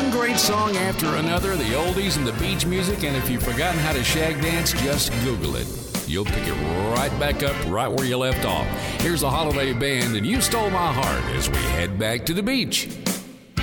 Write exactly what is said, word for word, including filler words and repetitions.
One great song after another, the oldies and the beach music, and if you've forgotten how to shag dance, just Google it. You'll pick it right back up right where you left off. Here's the Holiday Band, and You Stole My Heart as we head back to the beach.